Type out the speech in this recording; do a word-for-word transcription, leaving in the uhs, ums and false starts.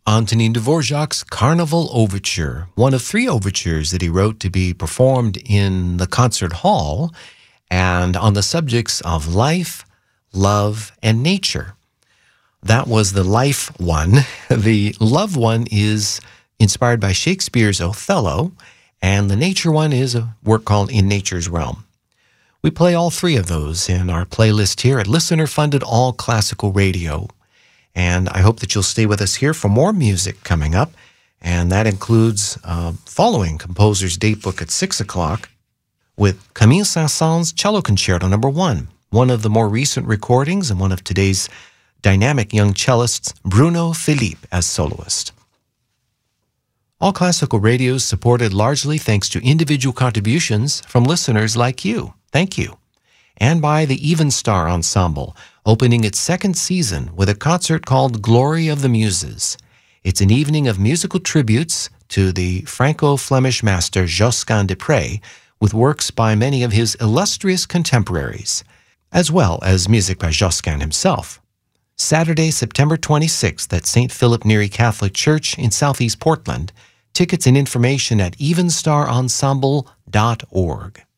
Antonin Dvorak's Carnival Overture, one of three overtures that he wrote to be performed in the concert hall and on the subjects of life, love, and nature. That was the life one. The love one is inspired by Shakespeare's Othello, and the nature one is a work called In Nature's Realm. We play all three of those in our playlist here at listener-funded All Classical Radio. And I hope that you'll stay with us here for more music coming up. And that includes uh, following composer's date book at six o'clock with Camille Saint-Saëns' Cello Concerto Number One, one of the more recent recordings and one of today's dynamic young cellists, Bruno Philippe, as soloist. All Classical Radio is supported largely thanks to individual contributions from listeners like you. Thank you. And by the Evenstar Ensemble, opening its second season with a concert called Glory of the Muses. It's an evening of musical tributes to the Franco-Flemish master Josquin des Prez, with works by many of his illustrious contemporaries, as well as music by Josquin himself. Saturday, September twenty-sixth at Saint Philip Neri Catholic Church in Southeast Portland. Tickets and information at evenstar ensemble dot org.